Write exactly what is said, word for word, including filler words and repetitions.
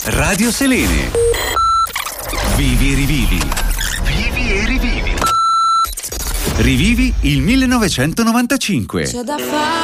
Radio Selene. Vivi e rivivi. Vivi e rivivi. Rivivi il millenovecentonovantacinque. C'è da fare